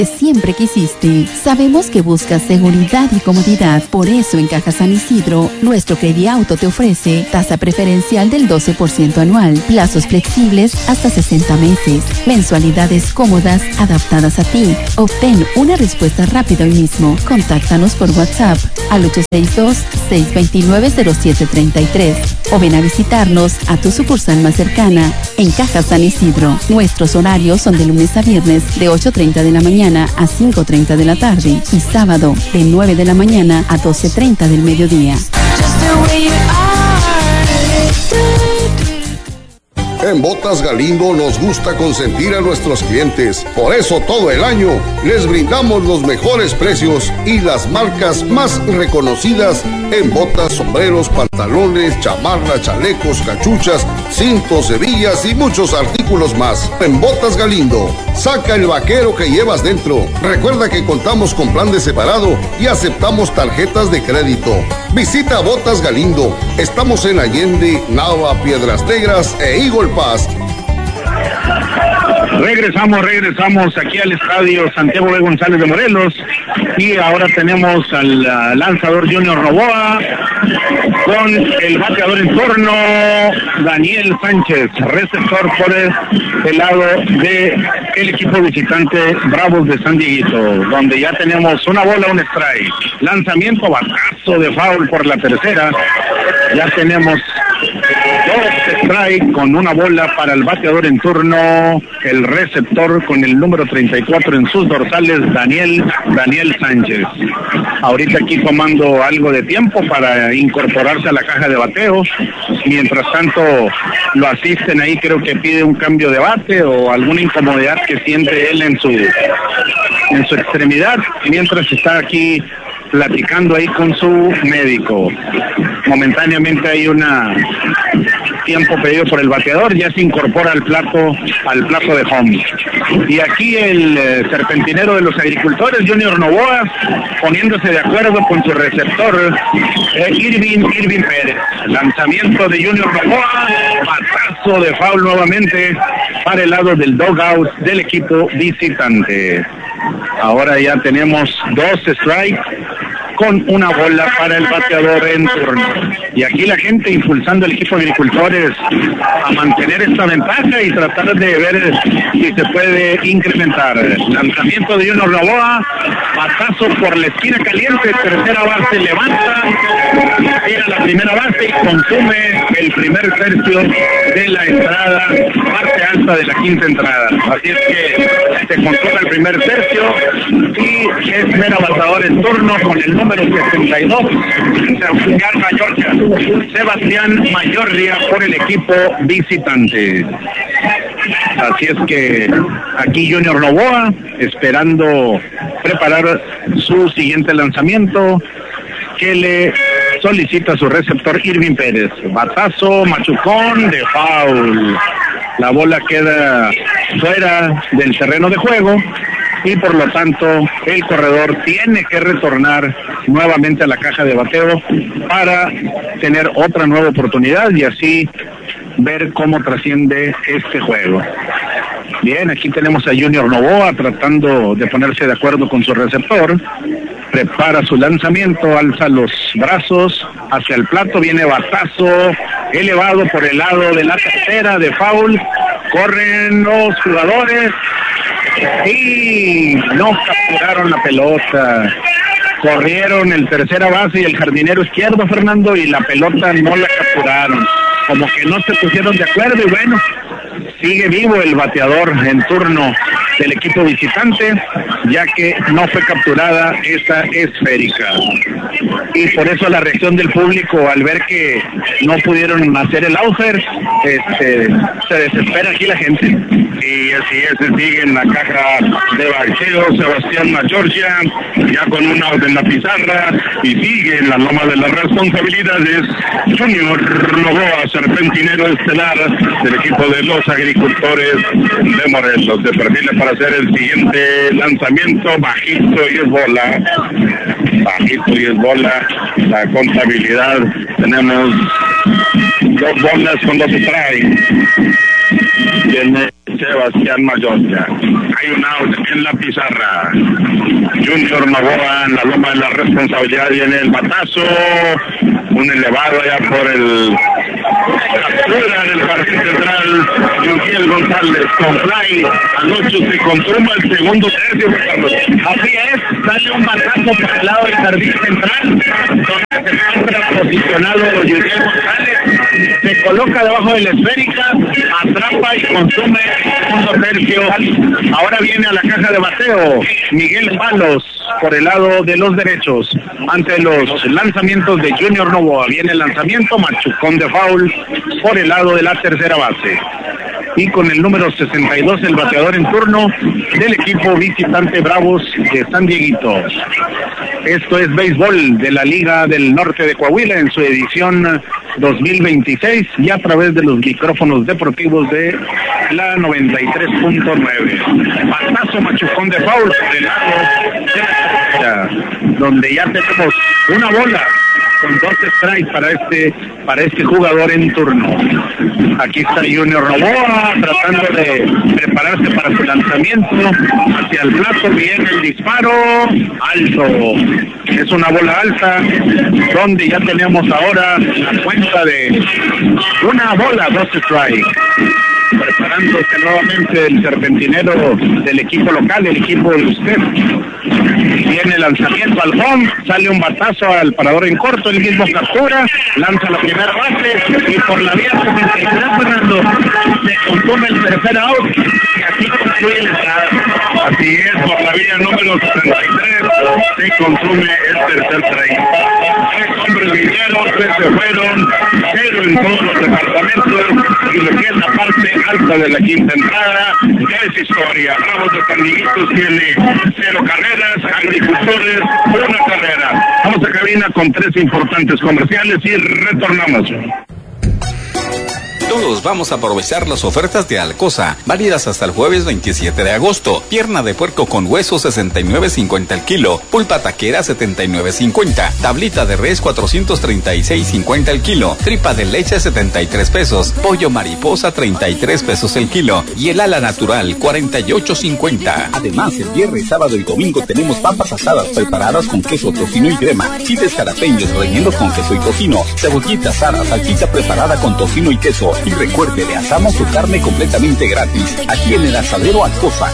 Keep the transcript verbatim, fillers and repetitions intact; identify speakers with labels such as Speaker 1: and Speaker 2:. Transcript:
Speaker 1: siempre quisiste. Sabemos que buscas seguridad y comodidad. Por eso en Caja San Isidro, nuestro Crediauto te ofrece tasa preferencial del doce por ciento anual, plazos flexibles hasta sesenta meses, mensualidades cómodas adaptadas a ti. Obtén una respuesta rápida hoy mismo. Contáctanos por WhatsApp al ocho seis dos, seis dos nueve, cero siete tres tres o ven a visitarnos a tu sucursal más cercana en Caja San Isidro. Nuestros horarios son de lunes a viernes de ocho treinta de la mañana a cinco treinta de la tarde y sábado de nueve de la mañana a doce treinta del mediodía.
Speaker 2: En Botas Galindo nos gusta consentir a nuestros clientes. Por eso todo el año les brindamos los mejores precios y las marcas más reconocidas en botas, sombreros, pantalones, chamarras, chalecos, cachuchas, cintos, hebillas y muchos artículos más. En Botas Galindo, saca el vaquero que llevas dentro. Recuerda que contamos con plan de separado y aceptamos tarjetas de crédito. Visita Botas Galindo. Estamos en Allende, Nava, Piedras Negras e Eagle Pass.
Speaker 3: Regresamos, regresamos aquí al estadio Santiago B. González de Morelos y ahora tenemos al uh, lanzador Junior Novoa con el bateador en turno Daniel Sánchez, receptor por el, el lado del equipo visitante Bravos de San Dieguito, donde ya tenemos una bola, un strike, lanzamiento, batazo de foul por la tercera, ya tenemos dos strike con una bola para el bateador en turno, el receptor con el número treinta y cuatro en sus dorsales, Daniel, Daniel Sánchez. Ahorita aquí tomando algo de tiempo para incorporarse a la caja de bateo. Mientras tanto lo asisten ahí, creo que pide un cambio de bate o alguna incomodidad que siente él en su, en su extremidad, mientras está aquí platicando ahí con su médico. Momentáneamente hay una tiempo pedido por el bateador, ya se incorpora al plato, al plato de home. Y aquí el eh, serpentinero de los agricultores, Junior Novoa, poniéndose de acuerdo con su receptor, eh, Irving, Irving Pérez. Lanzamiento de Junior Novoa, batazo de foul nuevamente para el lado del dugout del equipo visitante. Ahora ya tenemos dos strikes con una bola para el bateador en turno. Y aquí la gente impulsando al equipo de agricultores a mantener esta ventaja y tratar de ver si se puede incrementar. Lanzamiento de Junior Novoa, batazo por la esquina caliente, tercera base levanta, llega a la primera base y consume el primer tercio de la entrada, parte alta de la quinta entrada. Así es que se consume el primer tercio y es mera bateador en turno con el número sesenta y dos, Sebastián Mayorria, Sebastián Mayorria por el equipo visitante. Así es que aquí Junior Novoa esperando preparar su siguiente lanzamiento que le solicita su receptor Irving Pérez. Batazo, machucón de foul. La bola queda fuera del terreno de juego y por lo tanto el corredor tiene que retornar nuevamente a la caja de bateo para tener otra nueva oportunidad y así ver cómo trasciende este juego. Bien, aquí tenemos a Junior Novoa tratando de ponerse de acuerdo con su receptor. Prepara su lanzamiento, alza los brazos hacia el plato, viene batazo elevado por el lado de la tercera de foul. Corren los jugadores y no capturaron la pelota. Corrieron el tercera base y el jardinero izquierdo, Fernando, y la pelota no la capturaron. Como que no se pusieron de acuerdo y bueno, sigue vivo el bateador en turno del equipo visitante, ya que no fue capturada esa esférica. Y por eso la reacción del público al ver que no pudieron hacer el outfield, este, se desespera aquí la gente. Y así es, se sigue en la caja de bateo Sebastián Mayorria, ya con un out en la pizarra, y sigue en la loma de las responsabilidades Junior Novoa, serpentinero estelar del equipo de los agricultores de Morelos. De perfiles para hacer el siguiente lanzamiento, bajito y es bola. Bajito y es bola. La contabilidad, tenemos dos bolas con dos strikes. Viene Sebastián Mayorga. Hay un out en la pizarra. Junior Novoa en la loma de la responsabilidad, viene el batazo, un elevado allá por el captura del jardín central. Yuriel González con fly, anoche se consuma el segundo tercio, Carlos. Así es, sale un batazo por el lado del jardín central, donde se encuentra posicionado Yuriel González, se coloca debajo de la esférica, atrapa y consume el segundo tercio. Ahora viene a la caja de bateo Miguel Palos por el lado de los derechos ante los lanzamientos de Junior Novoa. Viene el lanzamiento, machucón de foul por el lado de la tercera base. Y con el número sesenta y dos, el bateador en turno del equipo visitante Bravos de San Dieguito. Esto es béisbol de la Liga del Norte de Coahuila en su edición dos mil veintiséis y a través de los micrófonos deportivos de la noventa y tres punto nueve. Batazo, machucón de foul por el lado de la tercera, donde ya tenemos una bola con dos strikes para este para este jugador en turno. Aquí está Junior Novoa tratando de prepararse para su lanzamiento hacia el plato. Viene el disparo alto, es una bola alta donde ya tenemos ahora la cuenta de una bola, dos strikes. Preparándose nuevamente el serpentinero del equipo local, el equipo de usted. Viene el lanzamiento al home, sale un batazo al parador en corto, el mismo captura, lanza la primera base y por la vía setenta y tres, Fernando, se consume el tercer out y así concluye la entrada. Así es, por la vía número setenta y tres se consume el tercer trade. Tres hombres vinieron, tres se fueron, cero en todos los departamentos y lo que es la parte alta de la quinta entrada, ya es historia. Bravos de San Dieguito tiene cero carreras, Agricultores una carrera. Vamos a cabina con tres importantes comerciales y retornamos.
Speaker 4: Todos vamos a aprovechar las ofertas de Alcosa, válidas hasta el jueves veintisiete de agosto. Pierna de puerco con hueso sesenta y nueve cincuenta el kilo, pulpa taquera setenta y nueve cincuenta, tablita de res cuatrocientos treinta y seis cincuenta el kilo, tripa de leche setenta y tres pesos, pollo mariposa treinta y tres pesos el kilo y el ala natural cuarenta y ocho cincuenta.
Speaker 5: Además, el viernes, sábado y domingo tenemos papas asadas preparadas con queso, tocino y crema, chiles jalapeños rellenos con queso y tocino, cebollita asada, salchicha preparada con tocino y queso. Y recuerde, le asamos su carne completamente gratis, aquí en el Asadero Alcosa.